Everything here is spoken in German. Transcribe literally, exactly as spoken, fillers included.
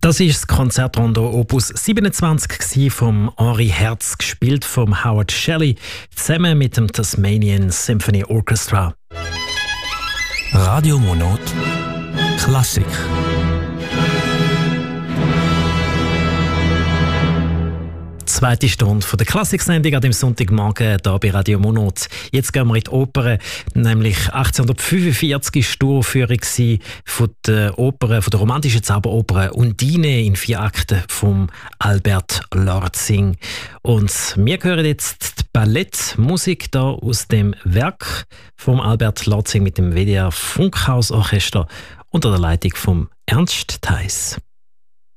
Das ist das Konzertrondo Opus siebenundzwanzig vom Henri Herz, gespielt vom Howard Shelley, zusammen mit dem Tasmanian Symphony Orchestra. Radio Monot Klassik. Zweite Stunde von der Klassiksendung an dem Sonntagmorgen hier bei Radio Monot. Jetzt gehen wir in die Oper. Nämlich achtzehnhundertfünfundvierzig war die Uraufführung von der Oper, von der romantischen Zauberoper Undine in vier Akten von Albert Lortzing. Und wir hören jetzt die Ballettmusik da aus dem Werk von Albert Lortzing mit dem W D R Funkhausorchester unter der Leitung von Ernst Theis.